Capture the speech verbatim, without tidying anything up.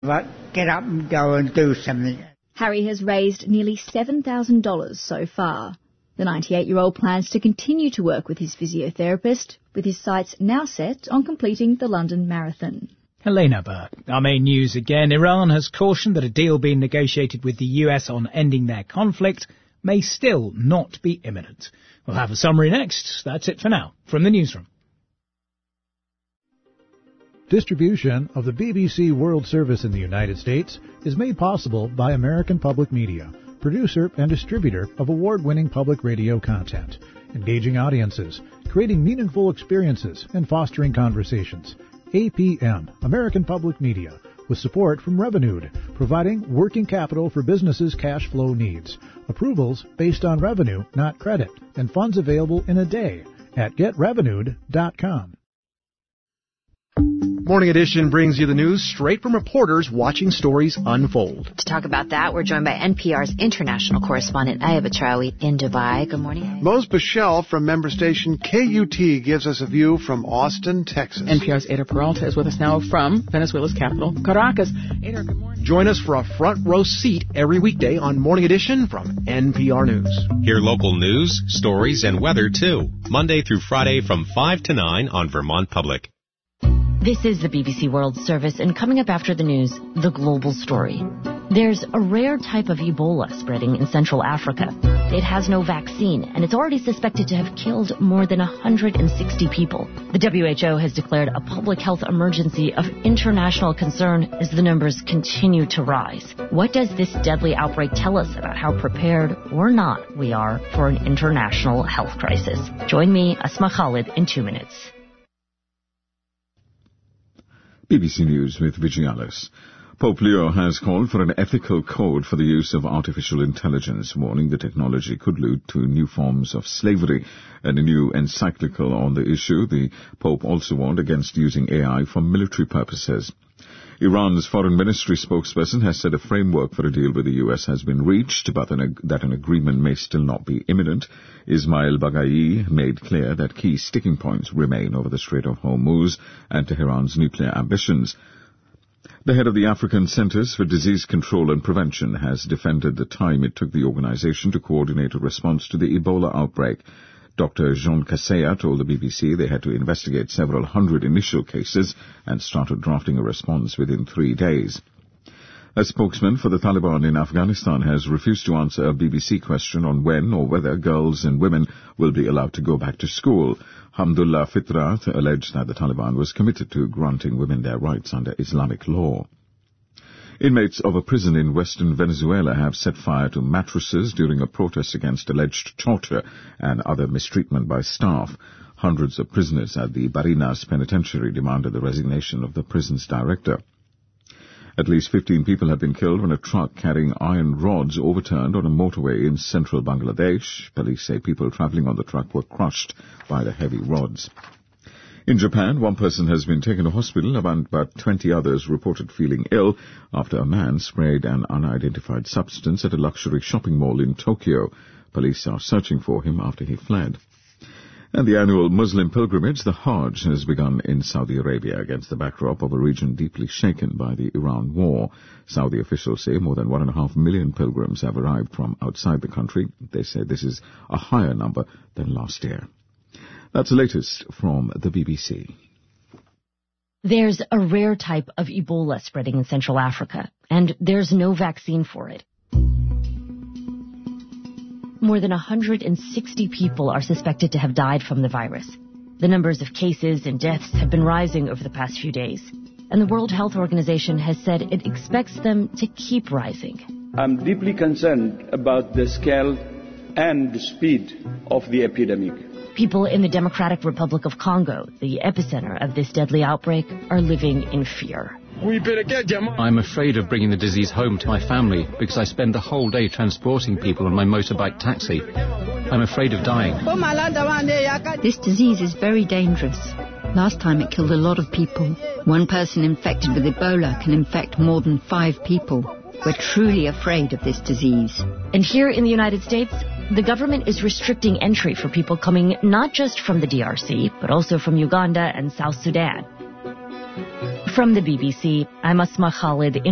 But get up and go and do something. Harry has raised nearly seven thousand dollars so far. The ninety-eight-year-old plans to continue to work with his physiotherapist, with his sights now set on completing the London Marathon. Helena Burke. Our main news again. Iran has cautioned that a deal being negotiated with the U S on ending their conflict may still not be imminent. We'll have a summary next. That's it for now from the newsroom. Distribution of the B B C World Service in the United States is made possible by American Public Media, producer and distributor of award-winning public radio content, engaging audiences, creating meaningful experiences, and fostering conversations. A P M, American Public Media, with support from Revenued, providing working capital for businesses' cash flow needs. Approvals based on revenue, not credit, and funds available in a day at get revenued dot com. Morning Edition brings you the news straight from reporters watching stories unfold. To talk about that, we're joined by N P R's international correspondent, Aya Batrawi, in Dubai. Good morning, Aya. Mose Bichelle from member station K U T gives us a view from Austin, Texas. N P R's Ada Peralta is with us now from Venezuela's capital, Caracas. Ada, good morning. Join us for a front row seat every weekday on Morning Edition from N P R News. Hear local news, stories, and weather, too. Monday through Friday from five to nine on Vermont Public. This is the B B C World Service, and coming up after the news, the global story. There's a rare type of Ebola spreading in Central Africa. It has no vaccine, and it's already suspected to have killed more than one hundred sixty people. The W H O has declared a public health emergency of international concern as the numbers continue to rise. What does this deadly outbreak tell us about how prepared or not we are for an international health crisis? Join me, Asma Khalid, in two minutes. B B C News with Vigialis. Pope Leo has called for an ethical code for the use of artificial intelligence, warning the technology could lead to new forms of slavery. In a new encyclical on the issue, the Pope also warned against using A I for military purposes. Iran's foreign ministry spokesperson has said a framework for a deal with the U S has been reached, but an, that an agreement may still not be imminent. Ismail Baghai made clear that key sticking points remain over the Strait of Hormuz and Tehran's nuclear ambitions. The head of the African Centers for Disease Control and Prevention has defended the time it took the organization to coordinate a response to the Ebola outbreak. Doctor Jean Kaseya told the B B C they had to investigate several hundred initial cases and started drafting a response within three days. A spokesman for the Taliban in Afghanistan has refused to answer a B B C question on when or whether girls and women will be allowed to go back to school. Hamdullah Fitrat alleged that the Taliban was committed to granting women their rights under Islamic law. Inmates of a prison in western Venezuela have set fire to mattresses during a protest against alleged torture and other mistreatment by staff. Hundreds of prisoners at the Barinas Penitentiary demanded the resignation of the prison's director. At least fifteen people have been killed when a truck carrying iron rods overturned on a motorway in central Bangladesh. Police say people traveling on the truck were crushed by the heavy rods. In Japan, one person has been taken to hospital, but twenty others reported feeling ill after a man sprayed an unidentified substance at a luxury shopping mall in Tokyo. Police are searching for him after he fled. And the annual Muslim pilgrimage, the Hajj, has begun in Saudi Arabia against the backdrop of a region deeply shaken by the Iran war. Saudi officials say more than one and a half million pilgrims have arrived from outside the country. They say this is a higher number than last year. That's the latest from the B B C. There's a rare type of Ebola spreading in Central Africa, and there's no vaccine for it. More than one hundred sixty people are suspected to have died from the virus. The numbers of cases and deaths have been rising over the past few days, and the World Health Organization has said it expects them to keep rising. I'm deeply concerned about the scale and the speed of the epidemic. People in the Democratic Republic of Congo, the epicenter of this deadly outbreak, are living in fear. I'm afraid of bringing the disease home to my family because I spend the whole day transporting people on my motorbike taxi. I'm afraid of dying. This disease is very dangerous. Last time it killed a lot of people. One person infected with Ebola can infect more than five people. We're truly afraid of this disease. And here in the United States, the government is restricting entry for people coming not just from the D R C, but also from Uganda and South Sudan. From the B B C, I'm Asma Khalid in